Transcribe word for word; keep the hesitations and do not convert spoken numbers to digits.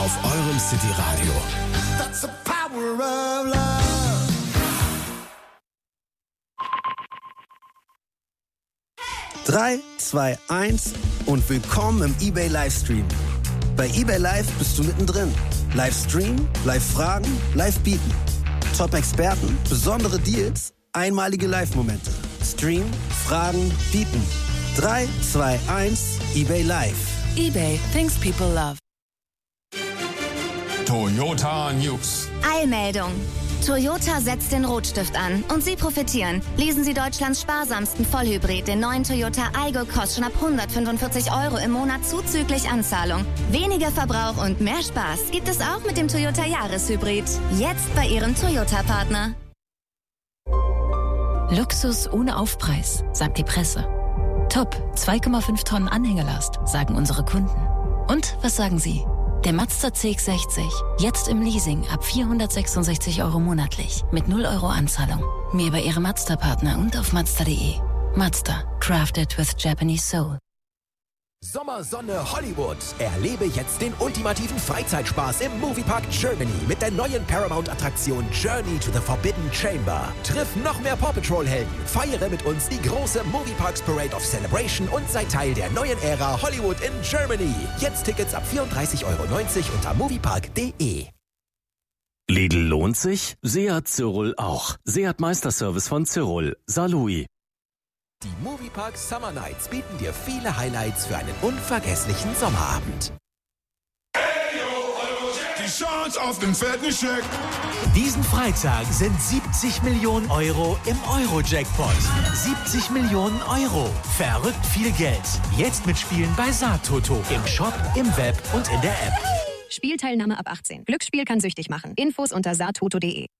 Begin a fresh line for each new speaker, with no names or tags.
auf eurem City Radio.
That's the power of love.
drei, zwei, eins und willkommen im eBay Livestream. Bei eBay Live bist du mittendrin. Livestream, Live-Fragen, Live-Bieten. Top-Experten, besondere Deals, einmalige Live-Momente. Stream, Fragen, Bieten. drei, zwei, eins, eBay Live.
eBay, things people love.
Toyota News.
Eilmeldung. Toyota setzt den Rotstift an und Sie profitieren. Lesen Sie Deutschlands sparsamsten Vollhybrid, den neuen Toyota Aygo, kostet schon ab hundertfünfundvierzig Euro im Monat zuzüglich Anzahlung. Weniger Verbrauch und mehr Spaß gibt es auch mit dem Toyota Jahreshybrid. Jetzt bei Ihrem Toyota-Partner.
Luxus ohne Aufpreis, sagt die Presse. Top, zwei Komma fünf Tonnen Anhängelast, sagen unsere Kunden. Und was sagen Sie? Der Mazda C X sechzig, jetzt im Leasing ab vierhundertsechsundsechzig Euro monatlich, mit null Euro Anzahlung. Mehr bei Ihrem Mazda-Partner und auf Mazda punkt de. Mazda, crafted with Japanese soul.
Sommersonne Hollywood. Erlebe jetzt den ultimativen Freizeitspaß im Moviepark Germany mit der neuen Paramount-Attraktion Journey to the Forbidden Chamber. Triff noch mehr Paw Patrol-Helden, feiere mit uns die große Movieparks Parade of Celebration und sei Teil der neuen Ära Hollywood in Germany. Jetzt Tickets ab vierunddreißig Euro neunzig unter moviepark punkt de.
Lidl lohnt sich? Seat Cyril auch. Seat Meisterservice von Cyril. Saarlouis.
Die Moviepark Summer Nights bieten dir viele Highlights für einen unvergesslichen Sommerabend.
Die Chance auf den fetten Scheck.
Diesen Freitag sind siebzig Millionen Euro im Euro-Jackpot. siebzig Millionen Euro. Verrückt viel Geld. Jetzt mitspielen bei Saat-Toto. Im Shop, im Web und in der App.
Spielteilnahme ab achtzehn. Glücksspiel kann süchtig machen. Infos unter saattoto punkt de.